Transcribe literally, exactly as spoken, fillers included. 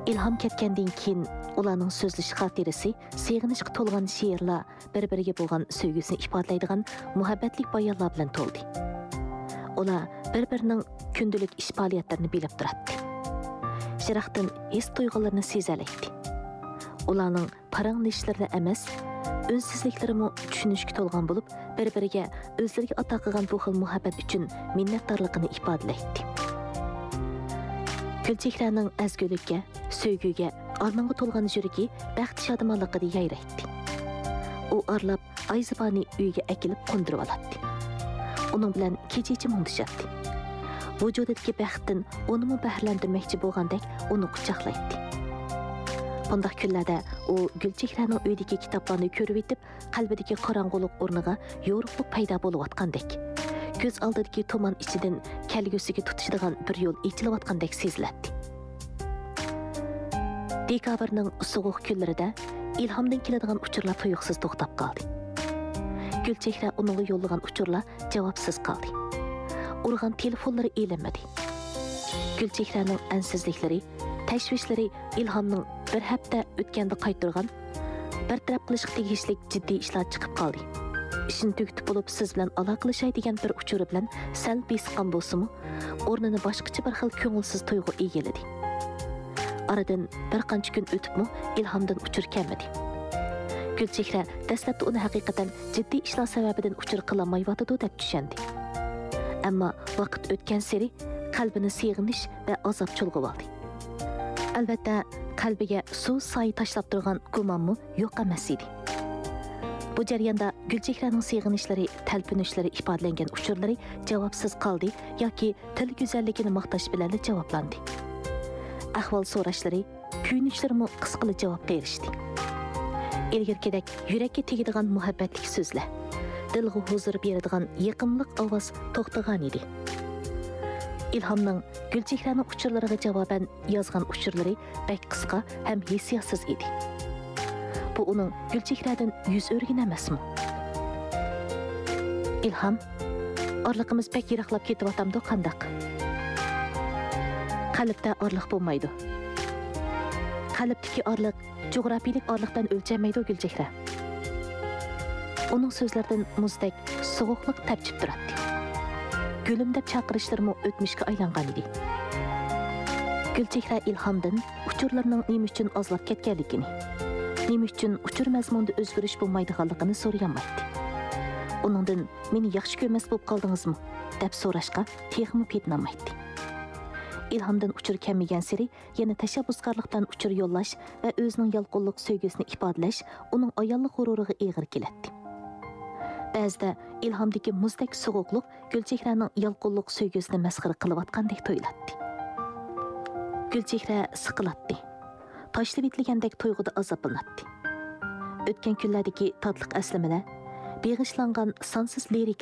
İlham ketkendan keyin ularning so'zlash xotirasi, seg'inishga to'lgan she'rlar, bir-biriga bo'lgan sevgisini ifodalaydigan muhabbatlik bayonlar bilan to'ldi. Ular bir-birining kundalik ish faoliyatlarini bilib turadi. Shiraqdan his tuyg'ularini sezalaydi. Ularning paranglashlarida emas, ünsizliklarimi tushunishga to'lgan bo'lib, bir-biriga o'zlariga ato qilgan bu xil muhabbat uchun minnatdorligini ifodalaydi. Gulchehraning azgulikka, sevgiga, armonga to'lgan yuragi baxt shodamonligida yayraydi. U arlab Ayzibani uyga akilib qo'ndirib oladi. Uning bilan kechichi mundishadi. Vujudidagi baxtdan uni bahlantirmoqchi bo'lgandek uni quchoqlaydi. Bunday kunlarda u Gulchehraning uyidagi kitoblarni ko'rib etib, qalbidagi qorong'ulik o'rniga yorug'lik paydo bo'lib atgandek, ko'z oldidagi tuman ichidan kelgusiga tutishadigan bir yo'l echilayotgandek seziladi. Dekabrning sovuq kunlarida ilhomdan keladigan uchurlar tuyuqsiz to'xtab qoldi. Gulchehra uningga yo'llagan uchurlar javobsiz qoldi. Urgan telefonlari elinmadi. Gulchehraning ansizliklari, tashvishlari ilhomning bir hafta o'tganda qaytirgan, bartaraf qilishga tegishli jiddiy ishlar chiqib qoldi. İşini tugitib bo'lib siz bilan aloqalashay degan bir uchuri bilan sal besiqqan bo'lsa-mu, o'rnini boshqacha bir xil ko'ngilsiz tuyg'u egalladi. Aradan bir qancha kun o'tibmi, ilhomdan uchur kelmadi. Gulchehra dastlabda uni haqiqatan jiddiy ishlar sababidan uchur qilolmayotdi deb tushundi. Ammo vaqt o'tgan sari qalbini seg'inish va azob chulg'ib oldi. Albatta, qalbiga suv soyi tashlab turgan gumonmi yo'q emas edi. Bu jarayonda Gulchehraning seg'inishlari, talpinishlari ifodalangan uchurlari javobsiz qoldi yoki til go'zalligini maqtash bilan javoblandi. Ahvol so'rashlari, kuyunishlari qisqali javobga erishdi. Ilgirkidek yurakka tegadigan muhabbatlik so'zlar, dilga huzur beradigan yaqinlik ovoz to'xtagan edi. İlhamning Gulchehraning uchurlariga javoban yozgan uchurlari bak qisqa ham hissiyotsiz edi. Bu uning Gulchehradan yuz o'rgin emasmi? İlham, orliqimiz pek yiroqlab ketyapti qandaq? Qalbda orliq bo'lmaydi. Qalbdagi orliq jo'grafiylik orliqdan o'lchanmaydi Gulchehra. Uning so'zlaridan muzdek sovuqlik tapchib turadi. Gülüm deb chaqirishlarmi o'tmishga aylangan edi. Gulchehra ilhomdan uchurlarning nima uchun ozlab ketganligini, nima uchun uchur mazmunida o'zgarish bo'lmaydiganligini so'ramaydi. Uningdan meni yaxshi ko'rmas bo'lib qoldingizmi deb so'rashga texmi petnamaydi. İlhamdan uchur kelmagan sari yana tashabbuskorlikdan uchur yo'llash va o'zining yalqonliq sevgisini ifodalash uning ayollik g'ururiga eg'ir keladi. Ba'zida ilhomdagi muzdek sovuqlik Gulchehraning yalqonliq sevgisini masxara qilayotgandek tuyuladi. Gulchehra siqiladi. Tashlab etilgandek tuyg'uda azoblanadi. O'tgan kunlardagi totliq aslamalar, beg'ishlangan sonsiz lirik